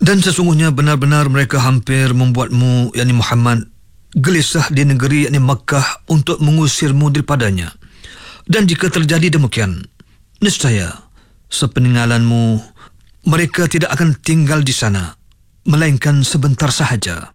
Dan sesungguhnya benar-benar mereka hampir membuatmu, yakni Muhammad, gelisah di negeri yakni Makkah untuk mengusirmu daripadanya. Dan jika terjadi demikian, niscaya sepeninggalanmu mereka tidak akan tinggal di sana, melainkan sebentar sahaja.